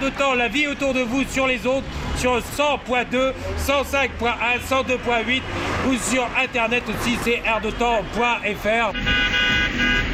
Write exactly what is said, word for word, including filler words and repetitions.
de temps, la vie autour de vous sur les ondes, sur cent point deux, cent cinq point un, cent deux point huit ou sur internet aussi, c'est air de temps point f r.